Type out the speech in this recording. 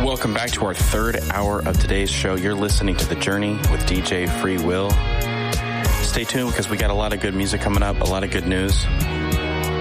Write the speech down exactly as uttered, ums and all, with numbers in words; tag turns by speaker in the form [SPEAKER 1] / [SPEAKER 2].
[SPEAKER 1] Welcome back to our third hour of today's show. You're listening to The Journey with D J Free Will. Stay tuned because we got a lot of good music coming up, a lot of good news.